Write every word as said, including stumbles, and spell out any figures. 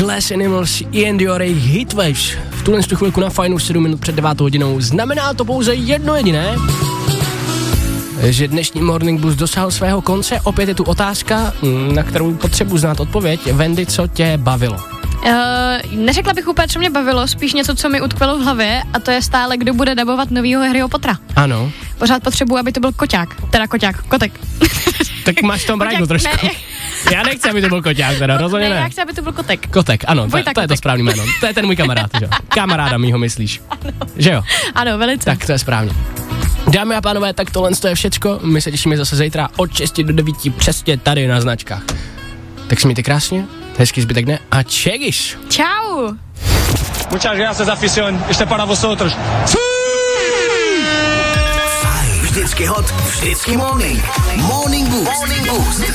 Glass Animals, Ian Dior, Heatwaves. V tuhle tu chvilku na Fajnu sedm minut před devátou hodinou. Znamená to pouze jedno jediné, že dnešní Morning Blues dosáhl svého konce. Opět je tu otázka, na kterou potřebuji znát odpověď. Wendy, co tě bavilo? Uh, neřekla bych úplně, co mě bavilo, spíš něco, co mi utkvělo v hlavě, a to je stále, kdo bude dabovat novýho Harryho Pottera. Ano. Pořád potřebuji, aby to byl koťák, teda koťák, kotek. Tak máš Tom Brady trošku. Ne. Já nechci, aby to byl koťák, teda rozhodně ne. Ne, já chci, aby to byl kotek. Kotek, ano, to, to kotek. je to správný jméno. To je ten můj kamarád, že jo? Kamaráda mýho myslíš. Ano. Že jo? Ano, velice. Tak to je správně. Dámy a pánové, tak tohle to je všecko. My se těšíme zase zítra od šesti do devíti přesně tady na značkách. Tak si mějte krásně, hezký zbytek dne a čegis. Čau. Muchas gracias, afición. Ještě para vosotros. Vždycky hot, vždycky morning. Morning Boost. Morning Boost.